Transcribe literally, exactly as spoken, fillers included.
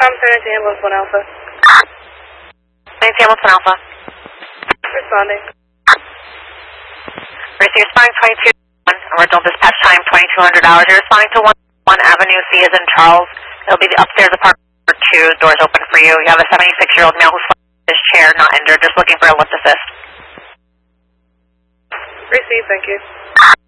I'm Fantasy Ambulance one Alpha. Fantasy Ambulance one Alpha. Responding. Receive responding twenty-two one, original dispatch time twenty-two hundred hours. You're responding to one, one Avenue, C as in Charles. It'll be the upstairs apartment number two, doors open for you. You have a seventy-six-year-old male who's in his chair, not injured, just looking for a lift assist. Receive, thank you.